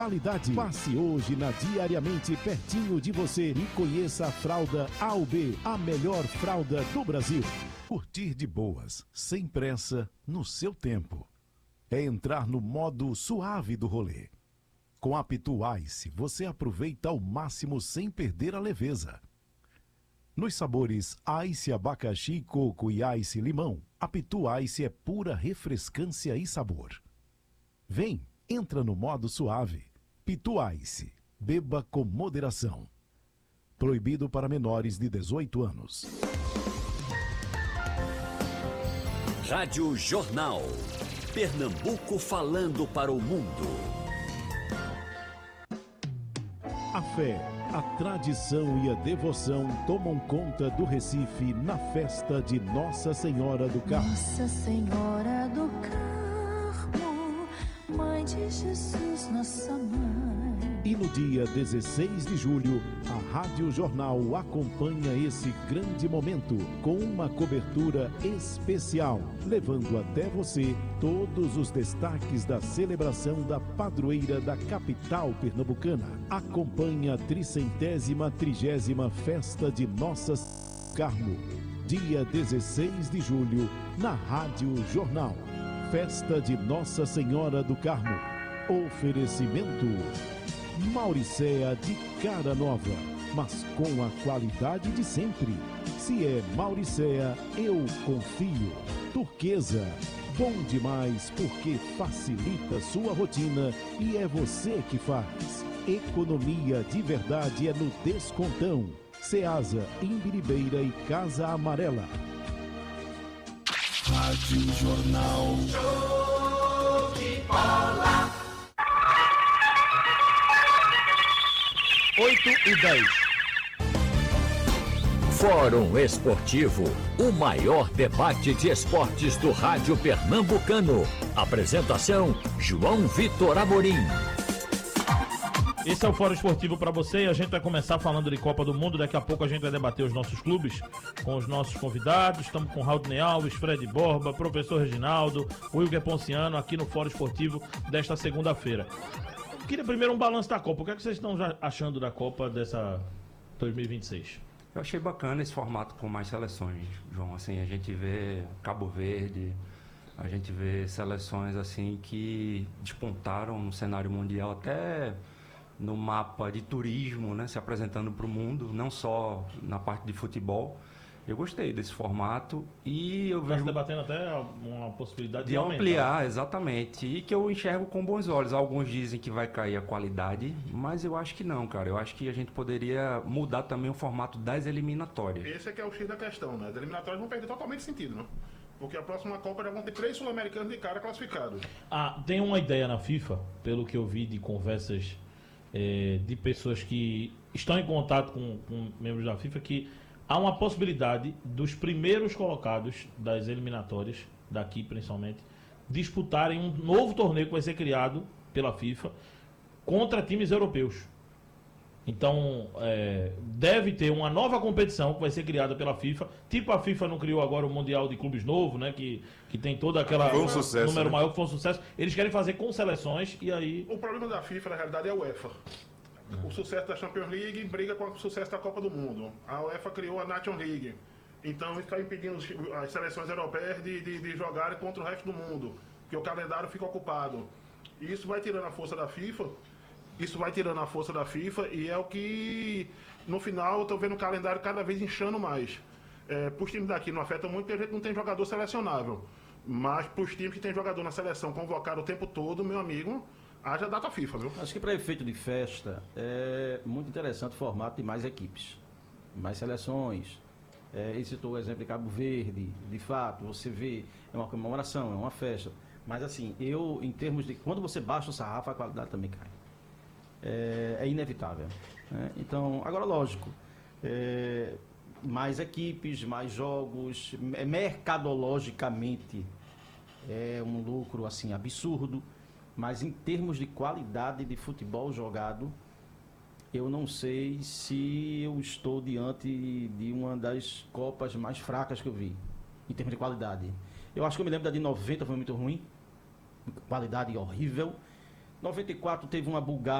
Qualidade. Passe hoje na Diariamente pertinho de você e conheça a fralda AUB, a melhor fralda do Brasil. Curtir de boas, sem pressa, no seu tempo. É entrar no modo suave do rolê. Com a Pitu Ice, você aproveita ao máximo sem perder a leveza. Nos sabores Ice abacaxi, coco e Ice limão, a Pitu Ice é pura refrescância e sabor. Vem, entra no modo suave. Pitu Ice. Beba com moderação. Proibido para menores de 18 anos. Rádio Jornal. Pernambuco falando para o mundo. A fé, a tradição e a devoção tomam conta do Recife na festa de Nossa Senhora do Carmo. Nossa Senhora do Carmo, Mãe de Jesus, nossa mãe. E no dia 16 de julho, a Rádio Jornal acompanha esse grande momento com uma cobertura especial, levando até você todos os destaques da celebração da padroeira da capital pernambucana. Acompanha a 330ª Festa de Nossa Carmo, dia 16 de julho, na Rádio Jornal. Festa de Nossa Senhora do Carmo. Oferecimento Mauricéa de cara nova, mas com a qualidade de sempre. Se é Mauricéa, eu confio. Turquesa, bom demais porque facilita sua rotina e é você que faz. Economia de verdade é no Descontão. Ceasa, Imbiribeira e Casa Amarela. Rádio Jornal. Show de bola. 8h10. Fórum Esportivo, o maior debate de esportes do rádio pernambucano. Apresentação, João Vitor Amorim. Esse é o Fórum Esportivo para você e a gente vai começar falando de Copa do Mundo. Daqui a pouco a gente vai debater os nossos clubes com os nossos convidados. Estamos com Raudney Alves, Fred Borba, Professor Reginaldo, Wilker Ponciano aqui no Fórum Esportivo desta segunda-feira. Queria primeiro um balanço da Copa. O que é que vocês estão já achando da Copa dessa 2026? Eu achei bacana esse formato com mais seleções, João. Assim, a gente vê Cabo Verde, a gente vê seleções assim que despontaram no cenário mundial, até no mapa de turismo, né, se apresentando para o mundo, não só na parte de futebol. Eu gostei desse formato e eu vejo... Está se debatendo até uma possibilidade de ampliar, exatamente, e que eu enxergo com bons olhos. Alguns dizem que vai cair a qualidade, mas eu acho que não, cara. Eu acho que a gente poderia mudar também o formato das eliminatórias. Esse é que é o X da questão, né? As eliminatórias vão perder totalmente sentido, né? Porque a próxima Copa já vão ter 3 sul-americanos de cara classificados. Tem uma ideia na FIFA, pelo que eu vi de conversas de pessoas que estão em contato com membros da FIFA, que há uma possibilidade dos primeiros colocados das eliminatórias, daqui principalmente, disputarem um novo torneio que vai ser criado pela FIFA contra times europeus. Então, deve ter uma nova competição que vai ser criada pela FIFA. Tipo a FIFA não criou agora o Mundial de Clubes Novo, né? Que tem toda aquela... Foi um sucesso, número né? maior que foi um sucesso. Eles querem fazer com seleções e aí... O problema da FIFA, na realidade, é a UEFA. O sucesso da Champions League briga com o sucesso da Copa do Mundo. A UEFA criou a Nations League. Então isso está impedindo as seleções europeias de jogarem contra o resto do mundo, porque o calendário fica ocupado. E isso vai tirando a força da FIFA. E é o que, no final, eu estou vendo o calendário cada vez inchando mais. Para os times daqui não afeta muito, porque a gente não tem jogador selecionável. Mas para os times que tem jogador na seleção convocado o tempo todo, meu amigo... Haja data FIFA, viu? Acho que para efeito de festa é muito interessante o formato de mais equipes, mais seleções. Ele citou o exemplo de Cabo Verde, de fato, você vê, é uma comemoração, é uma festa. Mas assim, em termos de... Quando você baixa o sarrafo, a qualidade também cai. É inevitável. Né? Então, agora lógico, mais equipes, mais jogos, mercadologicamente é um lucro assim absurdo. Mas em termos de qualidade de futebol jogado, eu não sei se eu estou diante de uma das Copas mais fracas que eu vi, em termos de qualidade. Eu acho que eu me lembro da de 90, foi muito ruim, qualidade horrível. 94 teve uma Bulgária.